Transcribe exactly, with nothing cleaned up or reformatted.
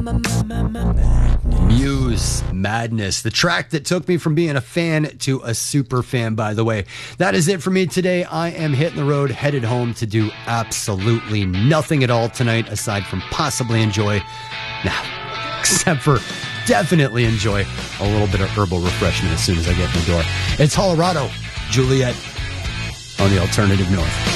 Muse, Madness, the track that took me from being a fan to a super fan, by the way. That is it for me today. I am hitting the road, headed home to do absolutely nothing at all tonight, aside from possibly enjoy, nah, except for definitely enjoy a little bit of herbal refreshment as soon as I get in the door. It's Colorado, Juliet on the Alternative North.